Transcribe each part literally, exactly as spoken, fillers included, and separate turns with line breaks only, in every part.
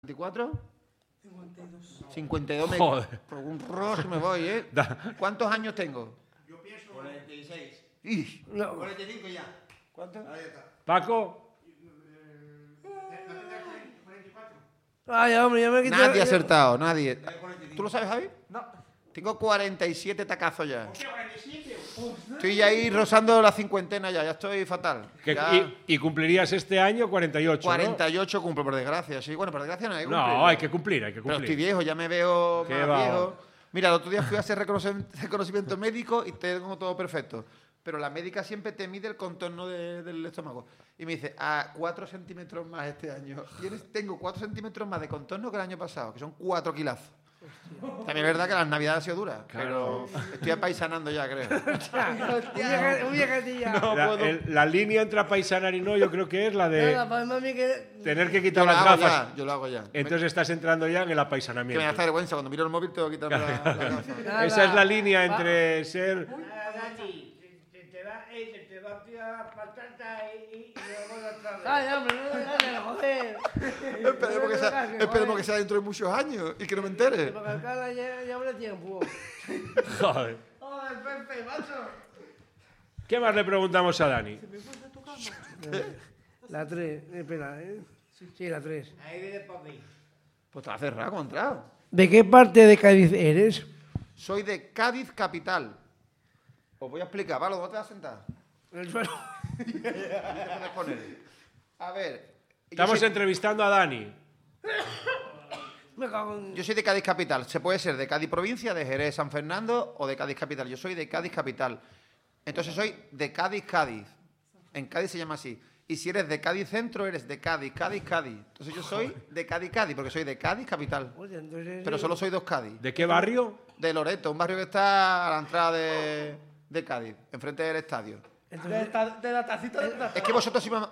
¿veinticuatro?
cincuenta y dos.
cincuenta y dos me...
Joder.
Por un rojo me voy, ¿eh?
Da.
¿Cuántos años tengo?
Yo pienso.
cuarenta y seis.
¡Ih!
No.
cuarenta y cinco ya.
¿Cuántos?
Ahí está.
Paco,
cuarenta y cuatro. Ay, hombre, ya me he quitado.
Nadie ha acertado, nadie.
cuarenta y cinco.
¿Tú lo sabes, Javi?
No.
Tengo cuarenta y siete tacazos ya.
¿Qué, cuarenta y siete?
Estoy ahí rozando la cincuentena ya, ya estoy fatal.
que-
Ya
y, y cumplirías este año cuarenta y ocho,
cuarenta y ocho cumplo, por desgracia, sí. Bueno, por desgracia no hay que
¿no?
cumplir.
No, hay que cumplir, hay que
Pero estoy
cumplir.
viejo, ya me veo
Qué
más
va.
viejo. Mira, el otro día fui a hacer reconoci- reconocimiento médico y tengo todo perfecto. Pero la médica siempre te mide el contorno de- del estómago. Y me dice, a cuatro centímetros más este año. Tienes- tengo cuatro centímetros más de contorno que el año pasado, que son cuatro kilazos. También es verdad que las navidades han sido duras,
Claro.
pero estoy apaisanando ya, creo.
Un viejecilla.
No
La,
puedo.
el- la línea entre apaisanar y no, yo creo que es la de
Nada, para mami que.
tener que
Yo
quitar
lo
las
hago
gafas.
ya, yo lo hago ya.
Entonces estás entrando ya en el
que me
apaisanamiento.
da vergüenza, cuando miro el móvil tengo que quitarme la, la gafa.
Nada.
Esa es la línea entre ser...
Nada, Dani, te, te, te da, eh, te da tía patata y, y, y luego la otra vez.
Ay, hombre, no me ganes, joder.
Esperemos que, sea, esperemos que sea dentro de muchos años y que no me entere.
Para calcarla ya, ya habrá tiempo.
Joder.
Joder, Pepe, macho.
¿Qué más le preguntamos a Dani?
La tres, espera, ¿eh? Sí, la tres.
Ahí viene para mí.
Pues está cerrado, ¿cómo he entrado?
¿De qué parte de Cádiz eres?
Soy de Cádiz capital. Os voy a explicar, ¿vale? ¿Dónde te vas a sentar?
El suelo.
¿Dónde te puedes poner? A ver. yo
Estamos
soy-
entrevistando a Dani.
Me cago en.
Yo soy de Cádiz capital. Se puede ser de Cádiz provincia, de Jerez, San Fernando o de Cádiz capital. Yo soy de Cádiz capital. Entonces soy de Cádiz, Cádiz. En Cádiz se llama así. Y si eres de Cádiz centro, eres de Cádiz, Cádiz, Cádiz. Entonces yo soy de Cádiz, Cádiz, porque soy de Cádiz capital.
Oye, entonces.
Pero solo soy dos Cádiz.
¿De qué barrio?
De Loreto, un barrio que está a la entrada de, de Cádiz, enfrente del estadio.
Entonces,
De la tacita de plata.
Es que vosotros sois más...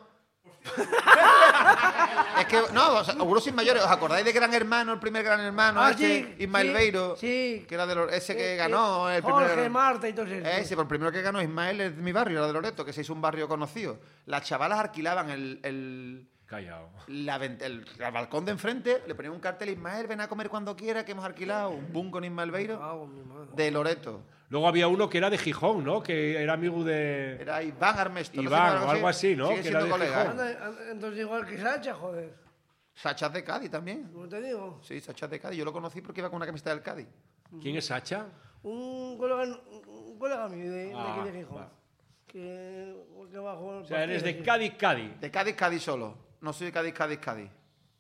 Es que, no, o sea, algunos sois mayores. ¿Os acordáis de Gran Hermano, el primer Gran Hermano?
Ah,
este,
sí,
Ismael
sí,
Beiro.
sí.
Que era de Lor- ese que
Eh,
ganó
eh,
el primer...
Jorge, Marta y todo eso.
Ese, por el primero que ganó Ismael es de mi barrio, era de Loreto, que se hizo un barrio conocido. Las chavalas alquilaban el, el,
Callao.
la vent- el- el balcón de enfrente, le ponían un cartel, Ismael, ven a comer cuando quiera, que hemos alquilado un boom con Ismael Beiro
Cago en mi madre.
de Loreto.
Luego había uno que era de Gijón, ¿no? Que era amigo de...
Era Iván Armesto. no sé
Iván,
si
o algo así, ¿no?
Sigue
Que era
siendo
de
colega,
Gijón.
¿eh?
Anda, anda, entonces igual que Sacha, joder.
Sacha es de Cádiz también.
¿Cómo te digo?
Sí, Sacha es de Cádiz. Yo lo conocí porque iba con una camiseta del Cádiz.
¿Quién es Sacha?
Un colega, un colega mío de, de
Ah,
aquí de Gijón.
va.
Que, que bajó
O sea, eres de Cádiz, Cádiz.
De Cádiz, Cádiz solo. No soy de Cádiz, Cádiz, Cádiz.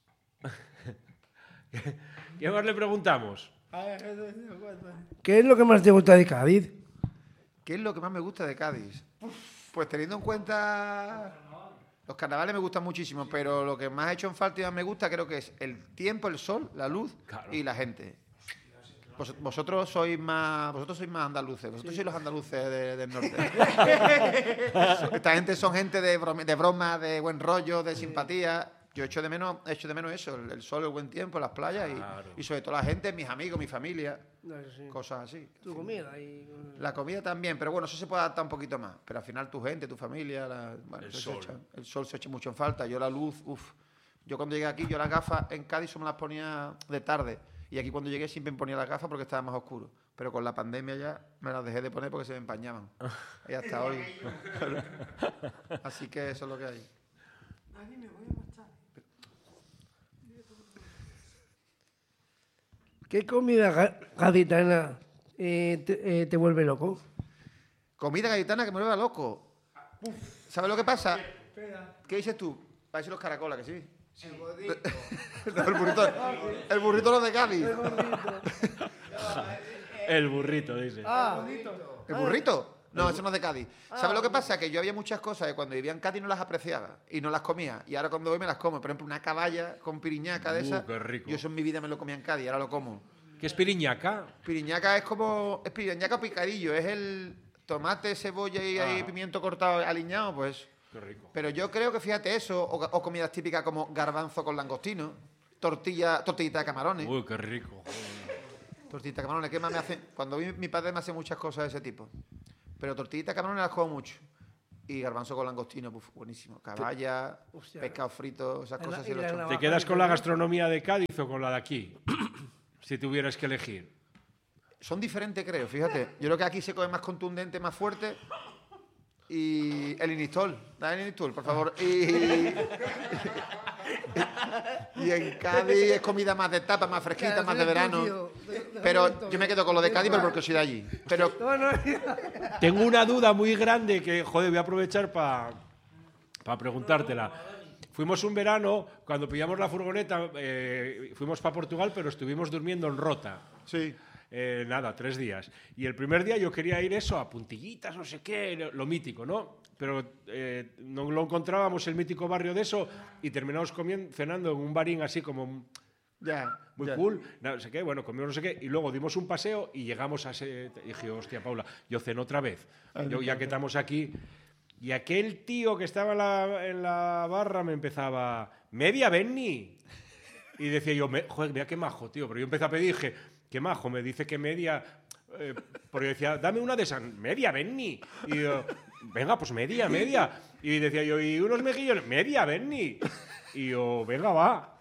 ¿Qué más le preguntamos?
¿Qué es lo que más te gusta de Cádiz?
¿Qué es lo que más me gusta de Cádiz? Pues teniendo en cuenta... Los carnavales me gustan muchísimo, pero lo que más he hecho en falta y más me gusta creo que es el tiempo, el sol, la luz
Claro.
y la gente. Vos- vosotros sois más vosotros sois más andaluces, vosotros sois los andaluces de- del norte. Esta gente son gente de broma, de, broma, de buen rollo, de simpatía. Yo echo de menos, echo de menos eso, el, el sol, el buen tiempo, las playas y,
Claro.
y sobre todo la gente, mis amigos, mi familia,
No, eso sí.
cosas así.
Tu comida y...
La comida también, pero bueno, eso se puede adaptar un poquito más. Pero al final tu gente, tu familia, la- bueno,
El
eso se
sol.
echa- el sol se echa mucho en falta. Yo la luz, uff. Yo cuando llegué aquí, yo las gafas en Cádiz solo me las ponía de tarde. Y aquí cuando llegué siempre me ponía las gafas porque estaba más oscuro. Pero con la pandemia ya me las dejé de poner porque se me empañaban. Y hasta hoy. Así que eso es lo que hay.
¿Qué comida ga- gaditana eh, te, eh, te vuelve loco?
Comida gaditana que me vuelve loco. ¿Sabes lo que pasa? ¿Qué dices tú? Parece los caracolas, que sí. No, el burrito, el burrito no de Cádiz.
El burrito, dice.
Ah,
¿El burrito? No, eso no es de Cádiz. ¿Sabes lo que pasa? Que yo había muchas cosas que cuando vivía en Cádiz no las apreciaba y no las comía. Y ahora cuando voy me las como. Por ejemplo, una caballa con piriñaca de
Uh,
esa.
qué rico.
Yo eso en mi vida me lo comía en Cádiz, ahora lo como.
¿Qué es piriñaca?
Piriñaca es como... Es piriñaca o picadillo. Es el tomate, cebolla y ahí
Ah.
pimiento cortado aliñado, pues...
Qué rico.
Pero yo creo que, fíjate eso, o, o comidas típicas como garbanzo con langostino, tortilla, tortillita de camarones.
Uy, qué rico.
Tortillita de camarones, ¿qué más me hace? Cuando vi, mi padre me hace muchas cosas de ese tipo. Pero tortillita de camarones las como mucho. Y garbanzo con langostino, pues buenísimo. Caballa,
Hostia.
pescado frito, esas
En la-
cosas sí
y
lo
la
he hecho.
navaja
¿Te quedas
de
con la
cordero.
gastronomía de Cádiz o con la de aquí? Si tuvieras que elegir.
Son diferentes, creo, fíjate. Yo creo que aquí se come más contundente, más fuerte. Y el inistol, dame el inistol, por favor. Y, y en Cádiz es comida más de tapa, más fresquita,
Claro,
más de
eres tú,
verano.
tío. De- de-
Pero
de-
yo me quedo con lo de Cádiz, pero porque soy de allí. Pero
No, no,
Tengo una duda muy grande que, joder, voy a aprovechar para preguntártela. Fuimos un verano, cuando pillamos la furgoneta, eh, fuimos para Portugal, pero estuvimos durmiendo en Rota.
sí.
Eh, nada, tres días. Y el primer día yo quería ir eso, a puntillitas, no sé qué, lo, lo mítico, ¿no? Pero eh, no lo encontrábamos el mítico barrio de eso y terminamos comiendo, cenando en un barín así como
Ya.
muy
ya.
cool, no sé qué, bueno, comimos no sé qué, y luego dimos un paseo y llegamos a ese... Y dije, hostia, Paula, yo ceno otra vez, yo, ya que estamos aquí. Y aquel tío que estaba en la, en la barra me empezaba, media Benny. Y decía yo, me, joder, mira qué majo, tío. Pero yo empecé a pedir y dije, qué majo, me dice que media... Eh, porque yo decía, dame una de esas, media Benny. Y yo, venga, pues media, media. Y decía yo, y unos mejillones, media Benny. Y yo, venga, va.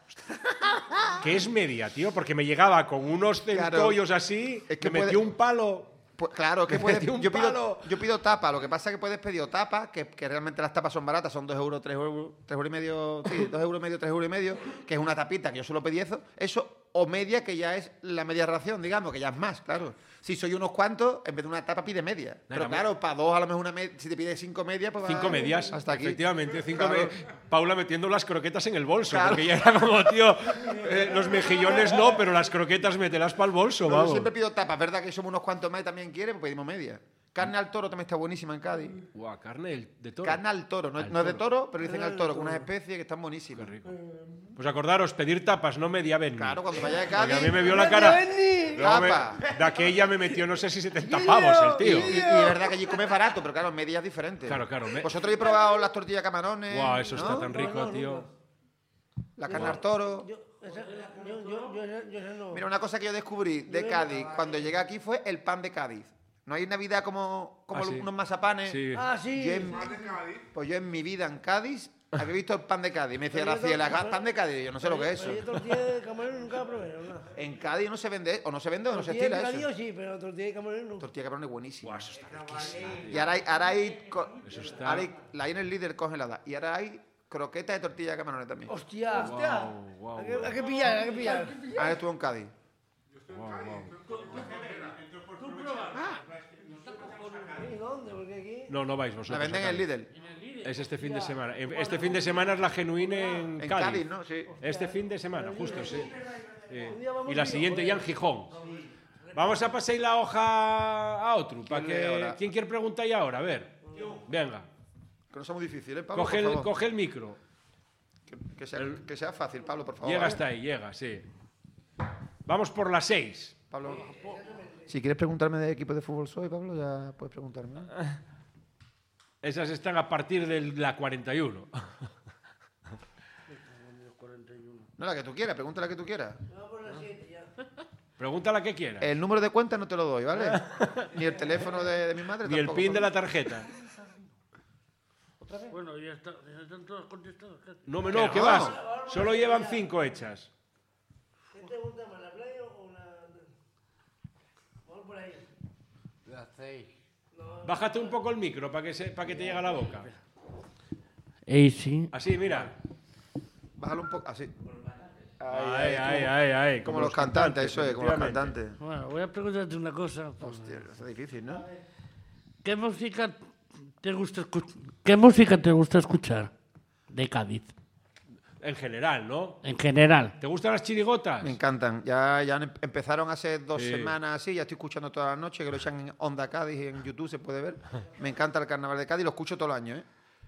¿Qué es media, tío? Porque me llegaba con unos
Claro.
centollos así,
Es que
me metió
puede-
un palo.
Pues claro, que
Me
puedes,
metí un
yo, pido,
palo.
yo pido tapa, lo que pasa es que puedes pedir o tapa, que, que realmente las tapas son baratas, son dos euros, tres euros, tres euros y medio, sí, dos euros y medio, tres euros y medio, que es una tapita, que yo solo pedí eso, eso, o media, que ya es la media ración, digamos, que ya es más, claro. Si soy unos cuantos, en vez de una tapa pide media. Pero
Nada,
claro, para dos a lo mejor una media, si te pides cinco medias, pues va-
Cinco medias,
hasta aquí.
efectivamente. Cinco
Claro.
me- Paula metiendo las croquetas en el bolso,
Claro.
porque ya era como, tío, eh, los mejillones no, pero las croquetas mételas para el bolso,
No, yo
vamos.
siempre pido tapas, ¿verdad? Que somos unos cuantos más y también quiere, pues pedimos media. Carne al toro también está buenísima en Cádiz.
Guau, carne del- de toro.
Carne al toro, no,
Al
no es de
toro.
toro, pero dicen al toro, con unas especies que están buenísimas.
Qué rico. Pues acordaros, pedir tapas, no media Benny.
Claro, cuando vaya de
Porque
Cádiz.
a mí me vio la
Media
cara.
Benny.
Luego me-
Tapa.
de aquella me metió, no sé si setenta pavos el
Y,
tío.
y- y es verdad que allí comes barato, pero claro, medias diferentes.
Claro, claro, me-
Vosotros habéis probado las tortillas camarones.
Guau, eso
¿no?
está tan rico,
No, no,
tío.
nunca.
La carne al toro.
Yo, esa, yo, yo, yo, esa- yo esa no.
Mira, una cosa que yo descubrí de Cádiz cuando llegué aquí fue el pan de Cádiz. No hay Navidad como, como
Ah, sí.
unos mazapanes.
Sí.
Ah, sí.
Yo en, pues yo en mi vida en Cádiz había visto el pan de Cádiz. Me decía
Pero yo
Graciela,
to-
pan de Cádiz. Yo no sé lo que es
Pero
eso.
yo tortilla de camarón nunca la probé, ¿no?
En Cádiz no se vende, o no se vende o no se
Tortilla de
estila
bocadillo
eso.
sí, pero tortilla de camarón no.
Tortilla de camarón es buenísima.
Guau, eso está riquísimo.
Y ahora hay, ahora hay, co-
Eso está-
ahora hay- la hay en el líder congelada. Y ahora hay croquetas de tortilla de camarones también.
Hostia, hostia.
Guau, guau,
Hay que, hay que pillar, hay que pillar.
Ahora estuvo en Cádiz.
guau, guau.
¿Y dónde? Porque aquí.
No, no vais vosotros.
La venden
a
en el
Cádiz.
líder.
Es este fin de semana. Este fin de semana es la genuine en,
En
Cádiz.
Cádiz, ¿no? Sí.
Este fin de semana, justo, sí. Sí. Y la siguiente ya en Gijón. Vamos a pasar la hoja a otro. Para
¿Quién lee
que,
ahora?
¿Quién quiere preguntar ya ahora? A ver. Venga.
Que no sea muy difícil, ¿eh, Pablo?
Coge
por
el,
favor.
coge el micro.
Que, que sea, que sea fácil, Pablo, por favor.
Llega
¿eh?
hasta ahí, llega, sí. Vamos por las seis.
Pablo. Si quieres preguntarme de equipo de fútbol soy, Pablo, ya puedes preguntarme. ¿eh?
Esas están a partir de la cuarenta y uno.
No, la que tú quieras, pregunta la que tú quieras.
Vamos por las siete ya.
Pregunta la que quieras.
El número de cuenta no te lo doy, ¿vale? Ni el teléfono de, de mi madre
Ni el
tampoco,
pin de
Pablo.
la tarjeta.
Bueno, ya, está, ya están todas contestadas. casi.
No, me
Que
no,
no.
¿qué vas? Solo llevan cinco hechas.
¿Qué te gusta más, la playa o la.? Vamos por ahí.
Las seis.
Bájate un poco el micro para que, se, para que te llegue a la boca.
Ey, sí.
Así, mira.
Bájalo un poco, así.
Ay, ay, ay, ay.
Como los cantantes, eso es, como los
efectivamente.
cantantes.
Bueno, voy a preguntarte una cosa.
Hostia, está difícil, ¿no?
¿Qué música te gusta escuchar? ¿Qué música te gusta escuchar de Cádiz?
En general, ¿no?
En general.
¿Te gustan las chirigotas?
Me encantan. Ya, ya han- empezaron hace dos
Sí.
semanas así, ya estoy escuchando todas las noches, que lo echan en Onda Cádiz y en YouTube se puede ver. Me encanta el carnaval de Cádiz, lo escucho todo el año, ¿eh?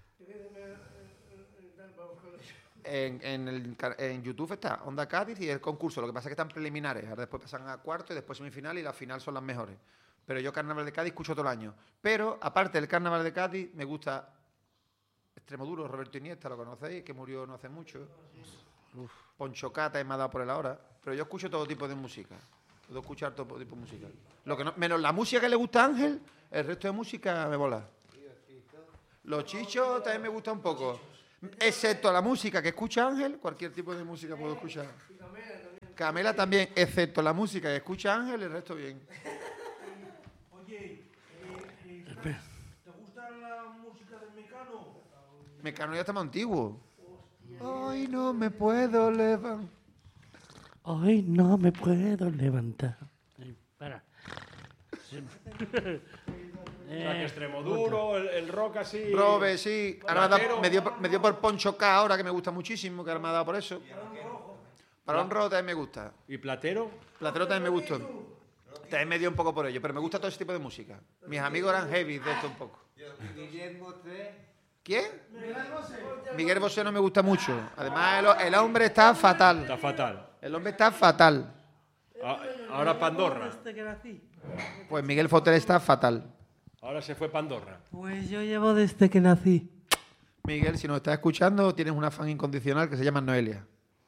En, en, el car- en YouTube está Onda Cádiz y el concurso. Lo que pasa es que están preliminares. Ahora después pasan a cuarto y después semifinal y la final son las mejores. Pero yo Carnaval de Cádiz escucho todo el año. Pero aparte del Carnaval de Cádiz, me gusta Extremoduro, Roberto Iniesta, ¿lo conocéis? Que murió no hace mucho. Uf, Poncho Cata y me ha dado por el ahora. Pero yo escucho todo tipo de música. Puedo escuchar todo tipo de música. Lo que no, menos la música que le gusta a Ángel, el resto de música me mola. Los chichos también me gusta un poco. Excepto la música que escucha Ángel, cualquier tipo de música puedo escuchar. Camela también, excepto la música que escucha Ángel, el resto bien.
Oye, eh, eh, ¿te gusta la música de Mecano?
Mecano ya está más antiguo. Hoy no me puedo levantar.
Hoy no me puedo levantar. Ay, para. Sí.
O sea, que extremo duro, el, el rock así.
Robe, sí. Ahora me, ha dado-
Platero.
me dio, me dio por Poncho K ahora, que me gusta muchísimo, que ahora me ha dado por eso. Parón rojo también me gusta.
¿Y platero?
Platero también me gustó. También me dio un poco por ello, pero me gusta todo ese tipo de música. Mis amigos eran heavy de esto un poco. ¿Quién? Miguel Bosé no me gusta mucho. Además, el, el hombre está fatal.
Está fatal.
El hombre está fatal.
A- Ahora Pandorra.
Desde que nací.
Pues Miguel Fotel está fatal.
Ahora se fue Pandorra.
Pues yo llevo desde que nací.
Miguel, si nos estás escuchando, tienes una fan incondicional que se llama Noelia.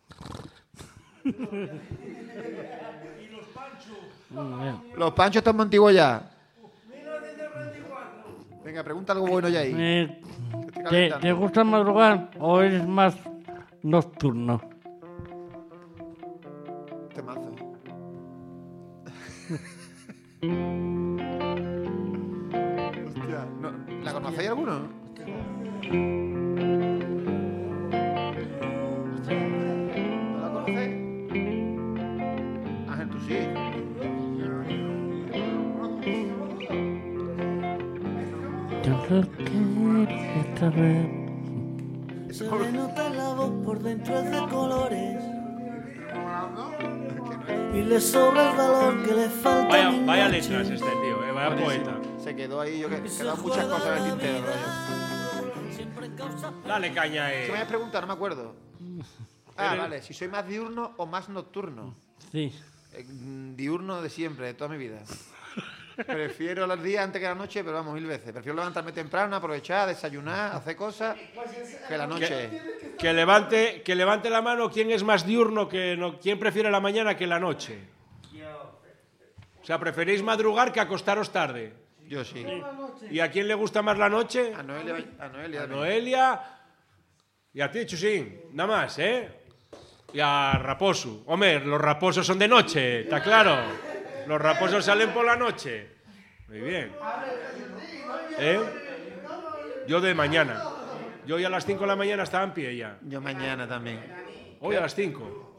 Los panchos están más antiguos ya. Venga, pregunta algo bueno ya ahí.
Eh,
Estoy
¿te,
calentando.
¿Te gusta madrugar o eres más nocturno?
Temazo. Hostia, no, ¿la conocéis alguno? ¿No la conocéis? Ángel, tú sí.
Yo lo quiero esta vez.
Eso
Se
no lo-
le nota la voz por dentro es de colores y le sobra el valor que le falta.
Vaya,
a mi
vaya
noche.
letras este tío, eh, vaya poeta.
Se quedó ahí, yo que
Y se
quedan muchas
juega
cosas en el
la
tintero.
vida,
rollo.
siempre causa
Dale caña,
¿Qué me
eh.
habías preguntado? No me acuerdo. Ah,
Eres-
vale. Si soy más diurno o más nocturno.
Sí.
Eh, mm, Diurno de siempre, de toda mi vida. Prefiero los días antes que la noche, pero vamos, mil veces. Prefiero levantarme temprano, aprovechar, desayunar, hacer cosas, que la noche.
Que, que levante, que levante la mano quién es más diurno, que no, quién prefiere la mañana que la noche. O sea, preferéis madrugar que acostaros tarde.
Yo sí.
¿Y a quién le gusta más la noche?
A Noelia. A Noelia.
A Noelia y a ti, Chusín. Nada más, ¿eh? Y a Raposo. Hombre, los raposos son de noche, ¿está claro? Los raposos salen por la noche. Muy bien. ¿Eh? Yo de mañana. Yo hoy a las cinco de la mañana estaba en pie ya.
Yo mañana también.
Hoy a las cinco.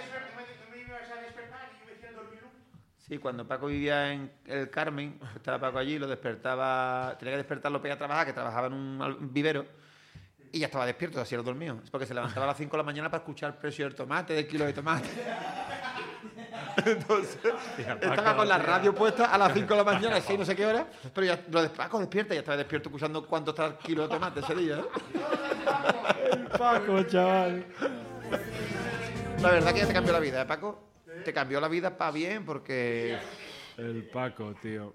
Sí, cuando Paco vivía en el Carmen, estaba Paco allí, lo despertaba, tenía que despertarlo para ir a trabajar, que trabajaba en un al- vivero, y ya estaba despierto, así era dormido. Es porque se levantaba a las cinco de la mañana para escuchar el precio del tomate, del kilo de tomate. Entonces, estaba con la radio puesta a las cinco de la mañana, seis no sé qué hora, pero ya lo de Paco despierta, ya estaba despierto escuchando cuánto está el kilo de tomate ese día. ¿eh?
Paco, chaval.
La verdad que ya te cambió la vida, ¿eh, Paco? Te cambió la vida para bien, porque
El Paco, tío.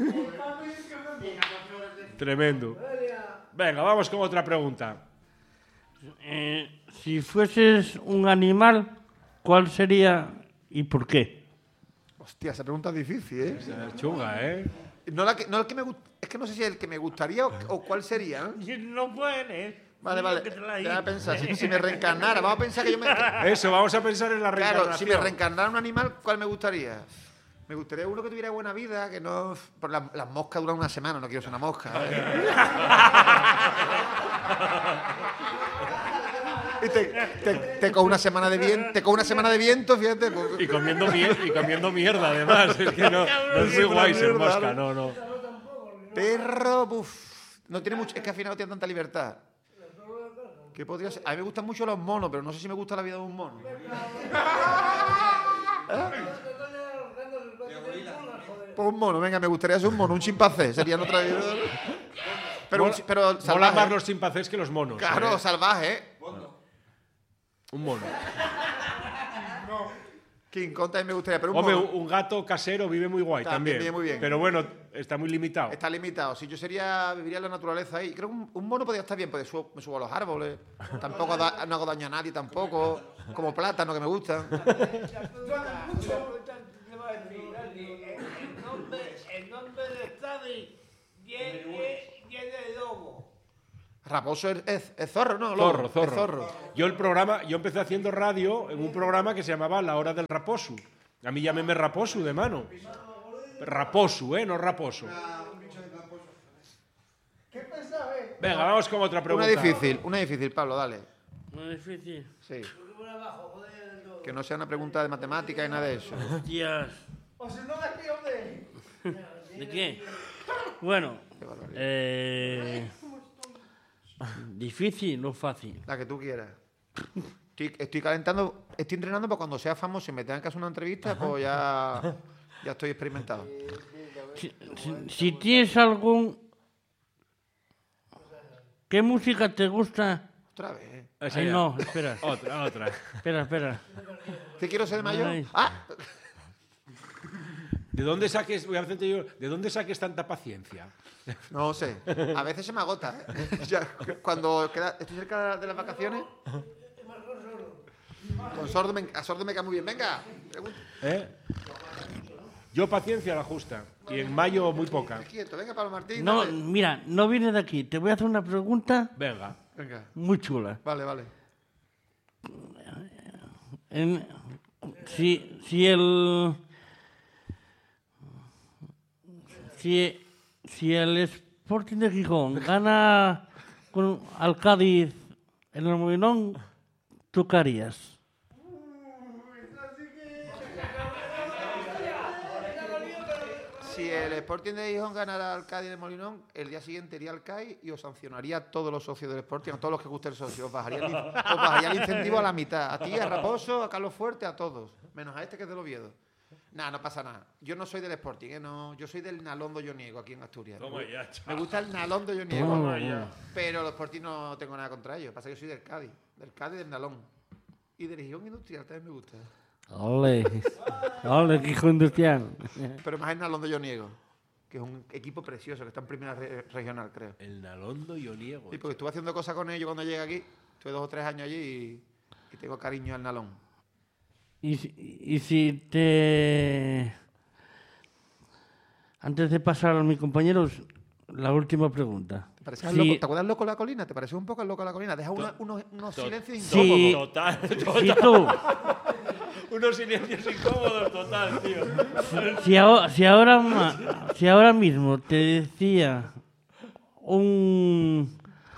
Tremendo. Venga, vamos con otra pregunta.
Eh, si fueses un animal, ¿cuál sería y por qué?
hostia, esa pregunta es difícil, ¿eh?
Esa es chunga, ¿eh?
No la que, no el que me gust- es que no sé si es el que me gustaría o, o cuál sería, ¿no?
No puedes.
Vale, vale. Déjame a pensar. Si, si me reencarnara, vamos a pensar que yo me.
Eso, vamos a pensar en la reencarnación.
Claro, si me reencarnara un animal, ¿cuál me gustaría? Me gustaría uno que tuviera buena vida, que no. Por las, las moscas duran una semana, no quiero ser una mosca. ¿eh? Y te, te, te coge una semana de viento, te coge una semana de viento, fíjate. pues-
Y comiendo, mier- y comiendo mierda, además. Es que no, no es muy guay ser
mierda,
mosca,
¿no?
no, no.
Perro, buf. No tiene mucho, es que al final no tiene tanta libertad. ¿Qué podría ser? A mí me gustan mucho los monos, pero no sé si me gusta la vida de un mono. Pues un mono, venga, me gustaría ser un mono, un chimpancé, sería otra vida. Pero, un
Mola-
chi- pero
Molan
salvaje.
más los chimpancés que los monos.
Claro,
¿eh?
salvaje, ¿eh?
Un mono.
King Kong también me gustaría, pero un
Hombre,
mono
un gato casero vive muy guay
También
también.
vive muy bien.
Pero bueno, está muy limitado.
está limitado. Si yo sería, viviría en la naturaleza ahí. Creo que un, un mono podría estar bien, porque subo- me subo a los árboles. Tampoco da- no hago daño a nadie tampoco. Como plátano, que me gustan.
El nombre, el nombre de Stadi viene, viene de lobo.
Raposo es, es- es zorro, ¿no? Lobo,
Zorro,
es
zorro.
zorro.
Yo el programa, yo empecé haciendo radio en un programa que se llamaba La Hora del Raposu. A mí llámeme Raposu de mano. Raposu, ¿eh? No Raposo. Venga, vamos con otra pregunta.
Una difícil, una difícil, Pablo, dale.
No es difícil.
Sí. Que no sea una pregunta de matemática y nada de eso.
Hostias. ¿De qué? Bueno, eh, difícil, no fácil.
La que tú quieras. Estoy, estoy calentando, estoy entrenando para cuando sea famoso y me tengan que hacer una entrevista, pues ya, ya estoy experimentado.
Si, si- si tienes algún... ¿Qué música te gusta?
Otra vez.
Esa
Ay,
ya.
no, espera,
Otra, otra.
espera, espera.
¿Te quiero ser mayor?
Ay.
Ah,
¿De dónde saques, voy a hacerte yo, ¿de dónde saques tanta paciencia?
no sé. A veces se me agota, ¿eh? Ya, cuando queda- estoy cerca de las vacaciones. Con sordo me, a sordo me cae muy bien. Venga, pregunta.
¿Eh? Yo paciencia la justa. Y en mayo muy poca.
Quieto, venga, Pablo Martín.
No,
dale.
mira, no viene de aquí. Te voy a hacer una pregunta
Venga.
Venga,
muy chula.
vale, vale.
En- si, si el... Si, si el Sporting de Gijón gana con, al Cádiz en el Molinón, ¿tú qué harías?
Si el Sporting de Gijón ganara al Cádiz de Molinón, el día siguiente iría al Cádiz y os sancionaría a todos los socios del Sporting, a todos los que guste el socio. Os bajaría el, in- os bajaría el incentivo a la mitad. A ti, a Raposo, a Carlos Fuerte, a todos. Menos a este que es del Oviedo. Nada, no pasa nada. Yo no soy del Sporting, ¿eh? No, yo soy del Nalondo Yoniego, aquí en Asturias.
Toma ya,
Me gusta el Nalondo Yoniego.
Toma ya.
Pero los Sporting no tengo nada contra ellos. Pasa que yo soy del Cádiz. Del Cádiz, del Nalón. Y del Gijón Industrial también me gusta.
Ole, ole, Gijón Industrial.
Pero más el Nalondo Yoniego, que es un equipo precioso, que está en primera re- regional, creo.
El Nalondo y Oniego.
Sí, porque estuve haciendo cosas con ellos cuando llegué aquí. Estuve dos o tres años allí y, y tengo cariño al Nalón.
Y, si- y si te... Antes de pasar a mis compañeros, la última pregunta.
¿Te, pareces al
Si-
loco? ¿Te acuerdas loco de la colina? ¿Te pareces un poco al loco de la colina? Deja una- unos, unos silencios
Sí.
incómodos.
Total,
Si tú,
Unos silencios incómodos, total, tío.
si ahora, si ahora, ma- si ahora mismo te decía un...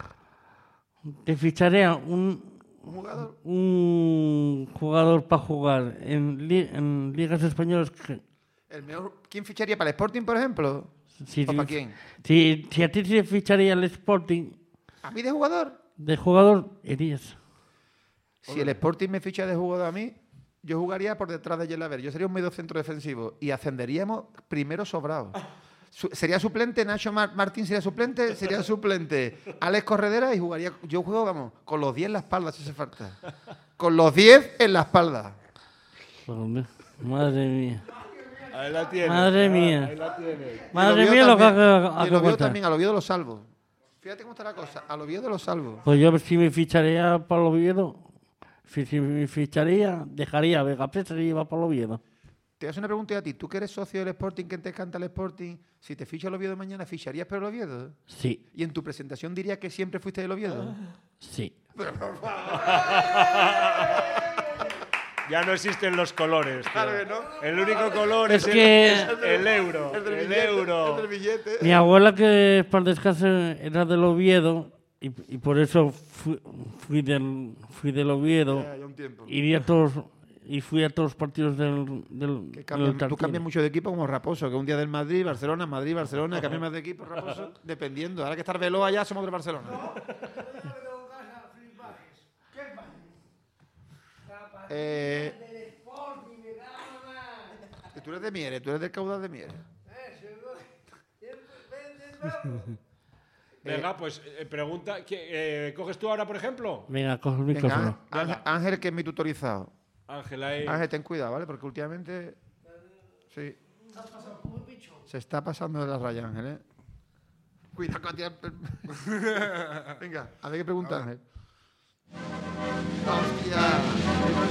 Te ficharía un,
Un jugador.
un jugador para jugar en, li- en ligas españolas. que-
El mejor, ¿quién ficharía para el Sporting, por ejemplo?
Si,
¿O para quién?
Si, si a ti te ficharía el Sporting
¿A mí de jugador?
de jugador, irías.
Si el Sporting me ficha de jugador a mí, yo jugaría por detrás de Yelaber. Yo sería un medio centro defensivo y ascenderíamos primero sobrado. Su- sería suplente, Nacho Mar- Martín sería suplente, sería suplente Alex Corredera y jugaría. Yo juego, vamos, con los diez en la espalda, si hace falta. Con los diez en la espalda.
Joder, madre mía.
Ahí la tienes.
Madre mía.
Ahí la tienes.
Madre
Y el
mía lo que
Oviedo
ha
también- y el
ha
Oviedo también, al Oviedo lo salvo. Fíjate cómo está la cosa, al Oviedo lo salvo.
Pues yo si me ficharía para el Oviedo, si, si me ficharía, dejaría a Vega Presa y iba para el Oviedo.
Te hago una pregunta a ti. ¿Tú que eres socio del Sporting, que te canta el Sporting? Si te ficha el Oviedo mañana, ¿ficharías por el Oviedo?
Sí,
Y en tu presentación dirías que siempre fuiste del Oviedo.
sí.
Ya no existen los colores. tío.
Claro que no.
El único color
Es
es, el-
que-
es el, euro.
El del
El,
billete,
euro.
el del billete.
Mi abuela, que para el descanse, era del Oviedo y, y por eso fui, fui del, fui del Oviedo.
Ya, ya un tiempo.
Iría a todos, y fui a todos los partidos del, del,
Que
del
cambian- tú
Tartiere.
cambias mucho de equipo como Raposo, que un día del Madrid, Barcelona, Madrid, Barcelona, cambias más de equipo, Raposo, dependiendo. Ahora que está Arbeloa allá, somos del Barcelona. Eh, tú eres de Mieres, tú eres del caudal de Mieres.
Venga, pues eh, pregunta. ¿qué, eh, ¿Coges tú ahora, por ejemplo?
Venga, coge el
Venga,
micrófono.
Ángel, Ángel, que es mi tutorizado.
Ángela, eh,
Ángel, ten cuidado, ¿vale? Porque últimamente. Sí. Se está pasando de la raya, Ángel, ¿eh? Cuidado con tirar. Venga, a ver qué pregunta, Ángel. ¡Hostia!